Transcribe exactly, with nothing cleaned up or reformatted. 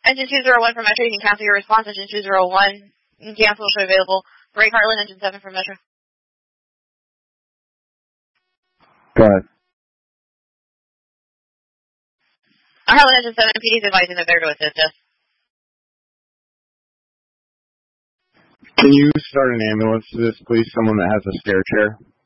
Engine two zero one for Metro, you can cancel your response. Engine two zero one, cancel show available. Break Heartland, Engine seven for Metro. Go ahead. Heartland, Engine seven, P D's advising that they're to assist us. Can you start an ambulance to this, please? Someone that has a stair chair.